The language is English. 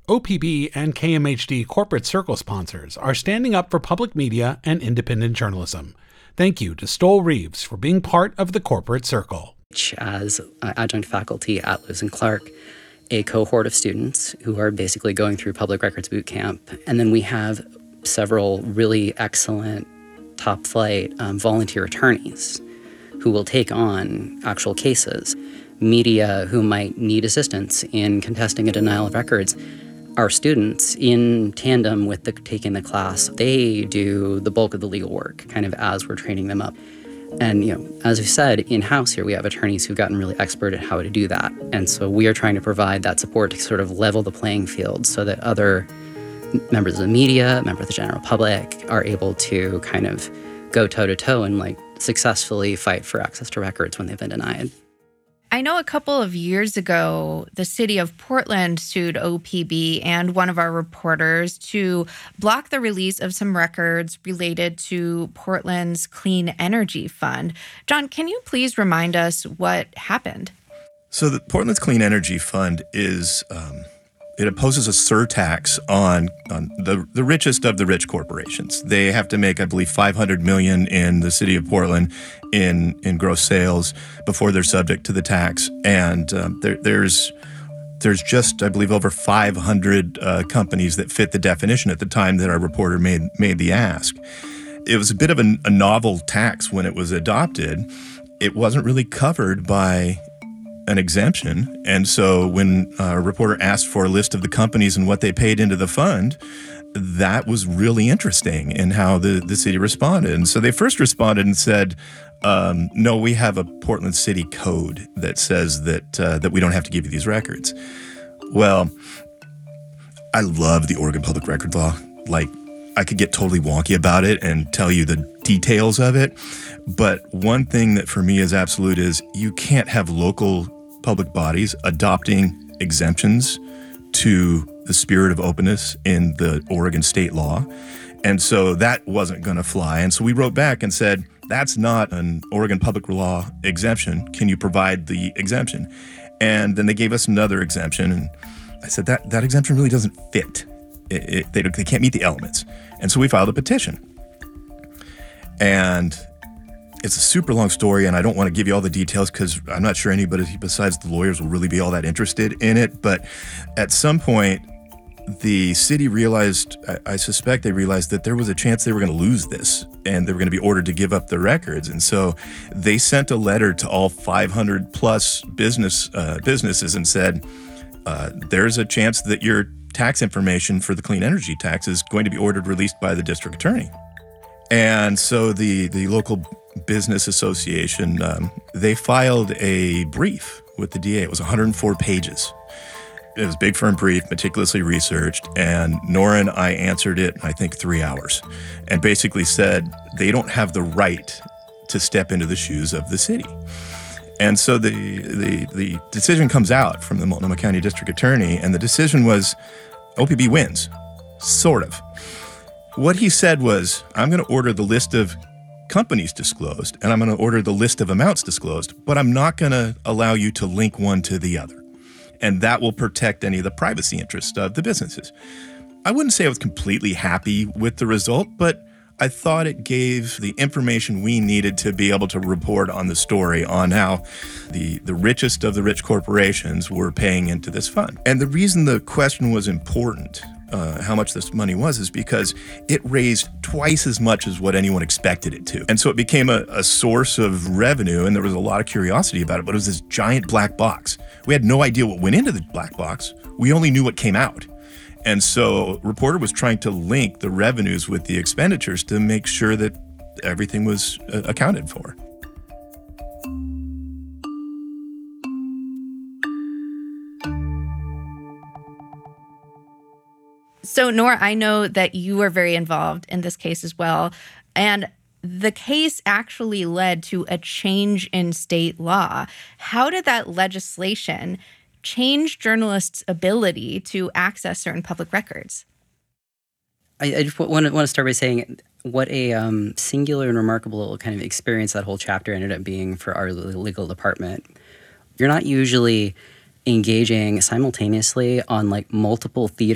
OPB and KMHD Corporate Circle sponsors are standing up for public media and independent journalism. Thank you to Stoll Reeves for being part of the Corporate Circle. As adjunct faculty at Lewis and Clark, a cohort of students who are basically going through public records boot camp. And then we have several really excellent top-flight volunteer attorneys who will take on actual cases. Media who might need assistance in contesting a denial of records. Our students, in tandem with taking the class, they do the bulk of the legal work, kind of as we're training them up. And, as we said, in-house here, we have attorneys who've gotten really expert at how to do that. And so we are trying to provide that support to sort of level the playing field so that other members of the media, members of the general public are able to kind of go toe-to-toe and, successfully fight for access to records when they've been denied. I know a couple of years ago, the city of Portland sued OPB and one of our reporters to block the release of some records related to Portland's Clean Energy Fund. John, can you please remind us what happened? So the Portland's Clean Energy Fund is it imposes a surtax on the richest of the rich corporations. They have to make, I believe, $500 million in the city of Portland in gross sales before they're subject to the tax. And there's just, I believe, over 500 companies that fit the definition at the time that our reporter made the ask. It was a bit of a novel tax when it was adopted. It wasn't really covered by an exemption. And so when a reporter asked for a list of the companies and what they paid into the fund, that was really interesting in how the city responded. And so they first responded and said, no, we have a Portland City code that says that we don't have to give you these records. Well, I love the Oregon Public Record Law. I could get totally wonky about it and tell you the details of it. But one thing that for me is absolute is you can't have local public bodies adopting exemptions to the spirit of openness in the Oregon state law. And so that wasn't going to fly. And so we wrote back and said, that's not an Oregon public law exemption. Can you provide the exemption? And then they gave us another exemption. And I said, that exemption really doesn't fit. They can't meet the elements. And so we filed a petition. And it's a super long story, and I don't want to give you all the details because I'm not sure anybody besides the lawyers will really be all that interested in it. But at some point, the city realized, I suspect they realized that there was a chance they were going to lose this and they were going to be ordered to give up their records. And so they sent a letter to all 500 plus businesses and said, there's a chance that your tax information for the clean energy tax is going to be ordered released by the district attorney. And so the local business association, they filed a brief with the DA. It was 104 pages. It was a big firm brief, meticulously researched, and Nora and I answered it in, I think, 3 hours, and basically said they don't have the right to step into the shoes of the city. And so the decision comes out from the Multnomah County District Attorney, and the decision was OPB wins, sort of. What he said was, I'm going to order the list of companies disclosed, and I'm going to order the list of amounts disclosed, but I'm not going to allow you to link one to the other. And that will protect any of the privacy interests of the businesses. I wouldn't say I was completely happy with the result, but I thought it gave the information we needed to be able to report on the story on how the richest of the rich corporations were paying into this fund. And the reason the question was important, how much this money was, is because it raised twice as much as what anyone expected it to. And so it became a source of revenue, and there was a lot of curiosity about it, but it was this giant black box. We had no idea what went into the black box. We only knew what came out. And so reporter was trying to link the revenues with the expenditures to make sure that everything was accounted for. So, Nora, I know that you were very involved in this case as well. And the case actually led to a change in state law. How did that legislation change journalists' ability to access certain public records? I just want to start by saying what a singular and remarkable kind of experience that whole chapter ended up being for our legal department. You're not usually engaging simultaneously on multiple theater